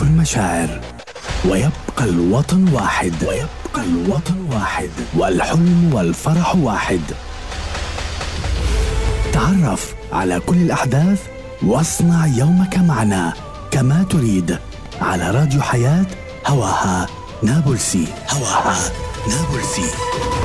المشاعر، ويبقى الوطن واحد، والحلم والفرح واحد. تعرف على كل الأحداث واصنع يومك معنا كما تريد على راديو حياة. هواها نابلسي.